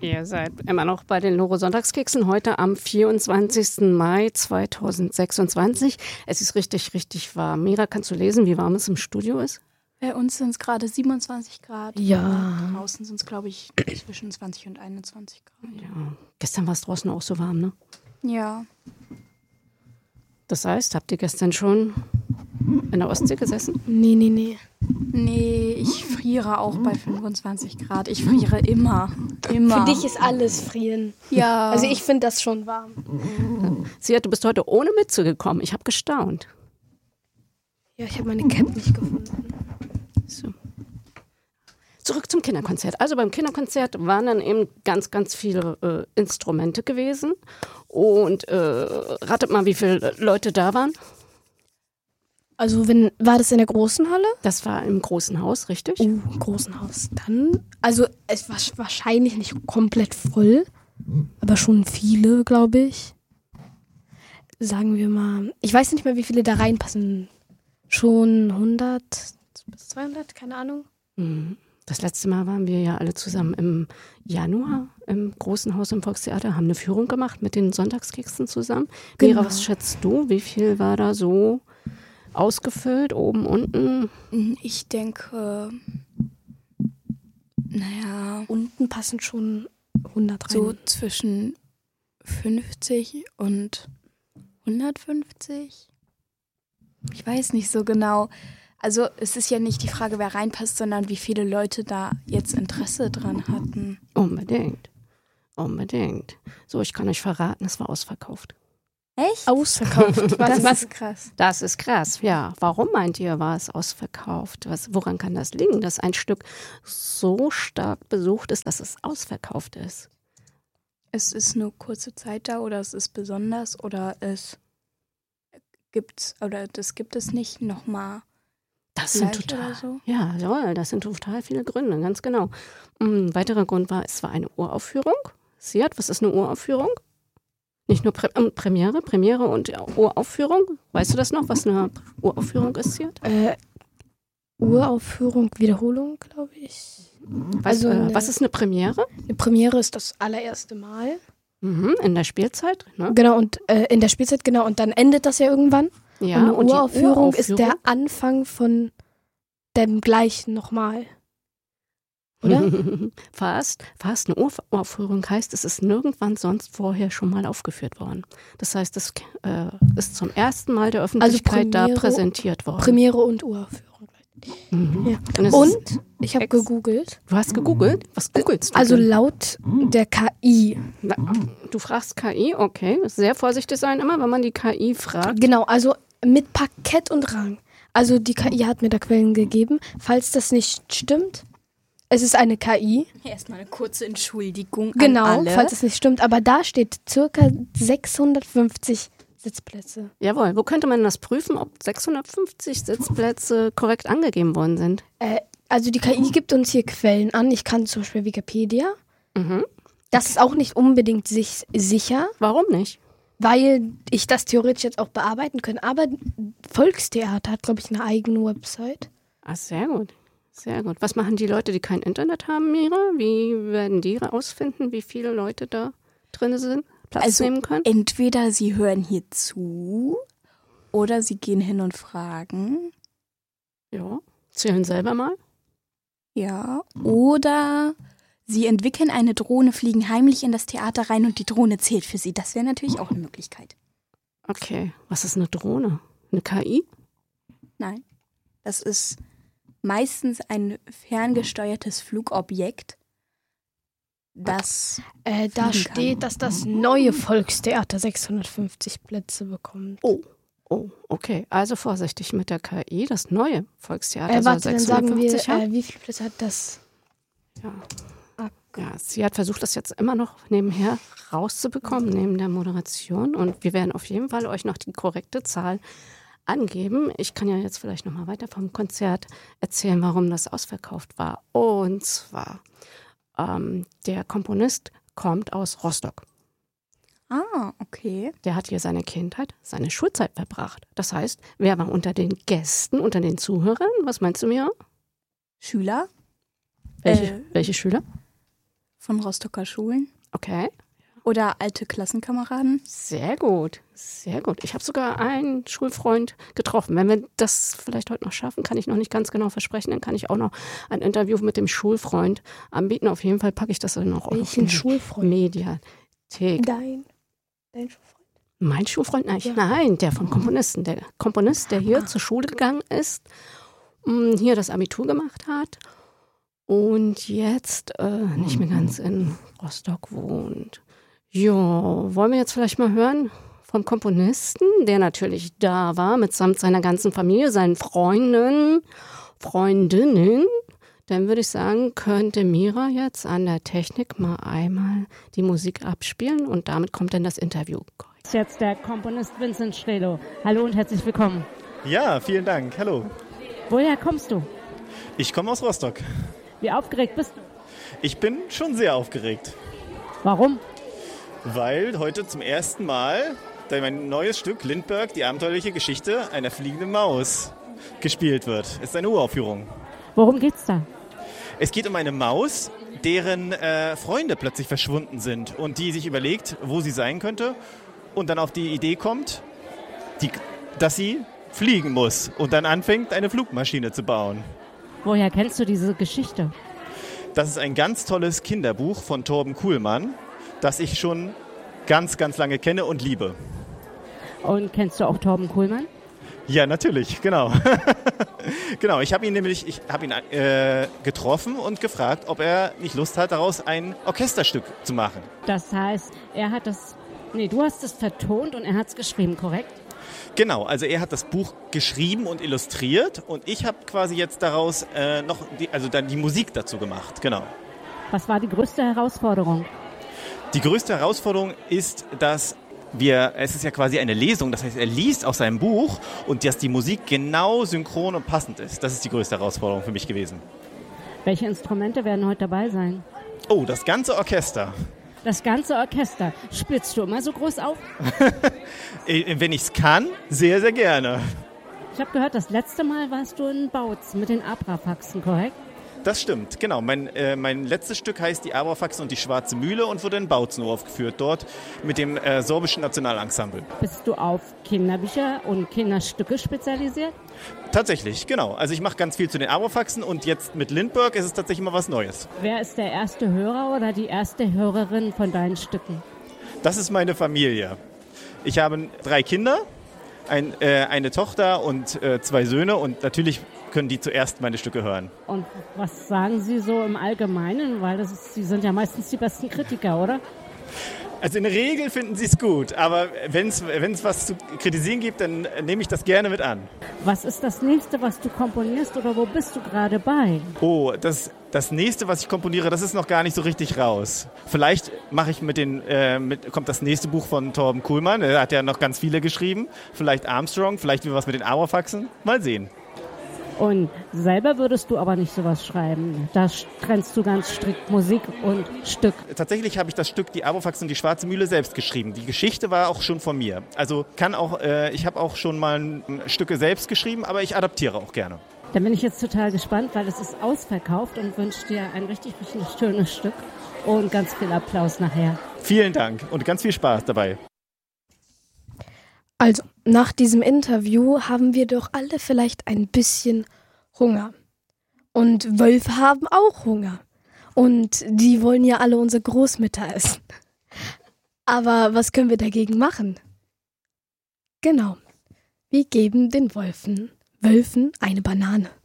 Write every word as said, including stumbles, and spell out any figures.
Ihr seid immer noch bei den Loro-Sonntagskeksen, heute am vierundzwanzigsten Mai zweitausendsechsundzwanzig. Es ist richtig, richtig warm. Mira, kannst du lesen, wie warm es im Studio ist? Bei uns sind es gerade siebenundzwanzig Grad. Ja. Draußen sind es, glaube ich, zwischen zwanzig und einundzwanzig Grad. Ja. Gestern war es draußen auch so warm, ne? Ja. Das heißt, habt ihr gestern schon in der Ostsee gesessen? Nee, nee, nee. Nee, ich friere auch bei fünfundzwanzig Grad. Ich friere immer. Immer. Für dich ist alles frieren. Ja. Also ich finde das schon warm. Sia, du bist heute ohne Mütze gekommen. Ich habe gestaunt. Ja, ich habe meine Cap nicht gefunden. So. Zurück zum Kinderkonzert. Also beim Kinderkonzert waren dann eben ganz, ganz viele äh, Instrumente gewesen. Und äh, ratet mal, wie viele Leute da waren. Also wenn, war das in der großen Halle? Das war im großen Haus, richtig? Oh, im großen Haus. Dann, also es war wahrscheinlich nicht komplett voll, aber schon viele, glaube ich. Sagen wir mal, ich weiß nicht mehr, wie viele da reinpassen. Schon hundert bis zweihundert, keine Ahnung. Das letzte Mal waren wir ja alle zusammen im Januar im großen Haus im Volkstheater, haben eine Führung gemacht mit den Sonntagskeksen zusammen. Genau. Mira, was schätzt du? Wie viel war da so ausgefüllt, oben, unten? Ich denke, naja, Unten passen schon hundert rein. so zwischen fünfzig und hundertfünfzig. Ich weiß nicht so genau. Also es ist ja nicht die Frage, wer reinpasst, sondern wie viele Leute da jetzt Interesse dran hatten. Unbedingt. Unbedingt. So, ich kann euch verraten, es war ausverkauft. Echt? Ausverkauft. Was, Das was? ist krass. Das ist krass, ja. Warum meint ihr, war es ausverkauft? Was, woran kann das liegen, dass ein Stück so stark besucht ist, dass es ausverkauft ist? Es ist nur kurze Zeit da oder es ist besonders oder es gibt oder das gibt es nicht nochmal. Das sind Gleich total, oder so? ja, ja, das sind total viele Gründe, ganz genau. Ein weiterer Grund war, es war eine Uraufführung. Siad, was ist eine Uraufführung? Nicht nur Prä- äh, Premiere, Premiere und ja, Uraufführung. Weißt du das noch, was eine Uraufführung ist, Siad? Äh, Uraufführung, Wiederholung, glaube ich. Weißt, Also äh, eine- was ist eine Premiere? Eine Premiere ist das allererste Mal. Mhm, in der Spielzeit, ne? Genau, und äh, in der Spielzeit, genau. Und dann endet das ja irgendwann. Ja, und eine und die Uraufführung ist der Uraufführung? Anfang von dem gleichen nochmal. Oder? Fast, fast eine Ur- Uraufführung heißt, es ist nirgendwann sonst vorher schon mal aufgeführt worden. Das heißt, es äh, ist zum ersten Mal der Öffentlichkeit da Premiere- präsentiert worden. Premiere und Uraufführung. Mhm. Ja. Und, es ist, Und ich habe Ex- gegoogelt. du hast gegoogelt? Was googelst du? Also denn? laut der K I. Na, du fragst K I, okay. Sehr vorsichtig sein immer, wenn man die K I fragt. Genau, also mit Parkett und Rang. Also die K I hat mir da Quellen gegeben. Falls das nicht stimmt, es ist eine K I. Erstmal eine kurze Entschuldigung Genau, an alle. falls es nicht stimmt. Aber da steht circa sechshundertfünfzig Sitzplätze. Jawohl, wo könnte man das prüfen, ob sechshundertfünfzig Sitzplätze korrekt angegeben worden sind? Äh, also die K I gibt uns hier Quellen an. Ich kann zum Beispiel Wikipedia. Mhm. Das ist auch nicht unbedingt sich sicher, Warum nicht? weil ich das theoretisch jetzt auch bearbeiten kann. Aber Volkstheater hat, glaube ich, eine eigene Website. Ah, sehr gut. Sehr gut. Was machen die Leute, die kein Internet haben, Mira? Wie werden die rausfinden, wie viele Leute da drin sind, Platz Also nehmen können? entweder sie hören hier zu oder sie gehen hin und fragen. Ja, zählen selber mal. Ja. Oder sie entwickeln eine Drohne, fliegen heimlich in das Theater rein und die Drohne zählt für sie. Das wäre natürlich auch eine Möglichkeit. Okay, was ist eine Drohne? Eine K I? Nein. Das ist meistens ein ferngesteuertes Flugobjekt, das Äh, da Fliegen kann. steht, dass das neue Volkstheater sechshundertfünfzig Plätze bekommt. Oh, oh, okay. Also vorsichtig mit der K I. Das neue Volkstheater Äh, soll warte, dann sagen wir, sechshundertfünfzig haben. äh, wie viele Plätze hat das? Ja. Ja, sie hat versucht, das jetzt immer noch nebenher rauszubekommen, neben der Moderation. Und wir werden auf jeden Fall euch noch die korrekte Zahl angeben. Ich kann ja jetzt vielleicht noch mal weiter vom Konzert erzählen, warum das ausverkauft war. Und zwar, ähm, der Komponist kommt aus Rostock. Ah, okay. Der hat hier seine Kindheit, seine Schulzeit verbracht. Das heißt, wer war unter den Gästen, unter den Zuhörern? Was meinst du, Mira? Schüler Welche, Äh. welche Schüler? von Rostocker Schulen Okay. oder alte Klassenkameraden. Sehr gut, sehr gut. Ich habe sogar einen Schulfreund getroffen. Wenn wir das vielleicht heute noch schaffen, kann ich noch nicht ganz genau versprechen, dann kann ich auch noch ein Interview mit dem Schulfreund anbieten. Auf jeden Fall packe ich das dann auch auf Welchen die Schulfreund? Mediathek. Dein, dein Schulfreund? Mein Schulfreund? Nein, Ja. nein, der vom Komponisten. Der Komponist, der hier Ah. zur Schule gegangen ist, mh, hier das Abitur gemacht hat und jetzt äh, nicht mehr ganz in Rostock wohnt. Jo, wollen wir jetzt vielleicht mal hören vom Komponisten, der natürlich da war, mitsamt seiner ganzen Familie, seinen Freunden, Freundinnen. Dann würde ich sagen, könnte Mira jetzt an der Technik mal einmal die Musik abspielen und damit kommt dann das Interview. Jetzt der Komponist Vincent Strelo. Hallo und herzlich willkommen. Ja, vielen Dank. Hallo. Woher kommst du? Ich komme aus Rostock. Wie aufgeregt bist du? Ich bin schon sehr aufgeregt, Warum? weil heute zum ersten Mal mein neues Stück Lindbergh, die abenteuerliche Geschichte einer fliegenden Maus, gespielt wird. Es ist eine Uraufführung. Worum geht's da? Es geht um eine Maus, deren äh, Freunde plötzlich verschwunden sind und die sich überlegt, wo sie sein könnte und dann auf die Idee kommt, die, dass sie fliegen muss und dann anfängt, eine Flugmaschine zu bauen. Woher kennst du diese Geschichte? Das ist ein ganz tolles Kinderbuch von Torben Kuhlmann, das ich schon ganz, ganz lange kenne und liebe. Und kennst du auch Torben Kuhlmann? Ja, natürlich, genau. Genau, ich habe ihn nämlich ich hab ihn, äh, getroffen und gefragt, ob er nicht Lust hat, daraus ein Orchesterstück zu machen. Das heißt, er hat das, nee, du hast es vertont und er hat es geschrieben, korrekt? Genau, also er hat das Buch geschrieben und illustriert und ich habe quasi jetzt daraus äh, noch die, also dann die Musik dazu gemacht, genau. Was war die größte Herausforderung? Die größte Herausforderung ist, dass wir, es ist ja quasi eine Lesung, das heißt, er liest aus seinem Buch und dass die Musik genau synchron und passend ist. Das ist die größte Herausforderung für mich gewesen. Welche Instrumente werden heute dabei sein? Oh, das ganze Orchester. Das ganze Orchester. Spielst du immer so groß auf? Äh, Wenn ich es kann, sehr, sehr gerne. Ich habe gehört, das letzte Mal warst du in Bautz mit den Abrafaxen, korrekt? Das stimmt, genau. Mein, äh, mein letztes Stück heißt Die Abrafaxen und die Schwarze Mühle und wurde in Bautzen aufgeführt, dort mit dem äh, sorbischen Nationalensemble. Bist du auf Kinderbücher und Kinderstücke spezialisiert? Tatsächlich, genau. Also ich mache ganz viel zu den Abrafaxen und jetzt mit Lindbergh ist es tatsächlich mal was Neues. Wer ist der erste Hörer oder die erste Hörerin von deinen Stücken? Das ist meine Familie. Ich habe drei Kinder, ein, äh, eine Tochter und äh, zwei Söhne und natürlich können die zuerst meine Stücke hören. Und was sagen Sie so im Allgemeinen? Weil das ist, Sie sind ja meistens die besten Kritiker, oder? Also in der Regel finden sie es gut, aber wenn es was zu kritisieren gibt, dann nehme ich das gerne mit an. Was ist das nächste, was du komponierst oder wo bist du gerade bei? Oh, das, das nächste, was ich komponiere, das ist noch gar nicht so richtig raus. Vielleicht mache ich mit den, äh, mit, kommt das nächste Buch von Torben Kuhlmann, er hat ja noch ganz viele geschrieben. Vielleicht Armstrong, vielleicht wieder was mit den Abrafaxen. Mal sehen. Und selber würdest du aber nicht sowas schreiben. Da trennst du ganz strikt Musik und Stück. Tatsächlich habe ich das Stück Die Abrafaxen und die Schwarze Mühle selbst geschrieben. Die Geschichte war auch schon von mir. Also kann auch, äh, ich habe auch schon mal ein, Stücke selbst geschrieben, aber ich adaptiere auch gerne. Dann bin ich jetzt total gespannt, weil es ist ausverkauft und wünsche dir ein richtig, richtig schönes Stück und ganz viel Applaus nachher. Vielen Dank und ganz viel Spaß dabei. Also, nach diesem Interview haben wir doch alle vielleicht ein bisschen Hunger. Und Wölfe haben auch Hunger. Und die wollen ja alle unsere Großmütter essen. Aber was können wir dagegen machen? Genau. Wir geben den Wölfen, Wölfen eine Banane.